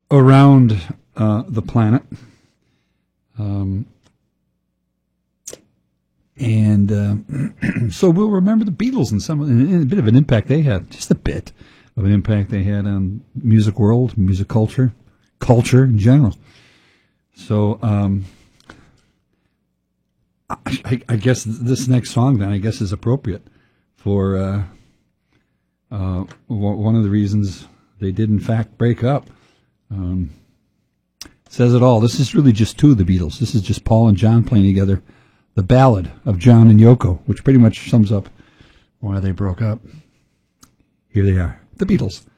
around the planet. And so we'll remember the Beatles and a bit of an impact they had, just a bit of an impact they had on music world, music culture in general. So I guess this next song then is appropriate for one of the reasons they did in fact break up. Says it all. This is really just two of the Beatles. This is just Paul and John playing together. The Ballad of John and Yoko, which pretty much sums up why they broke up. Here they are, the Beatles.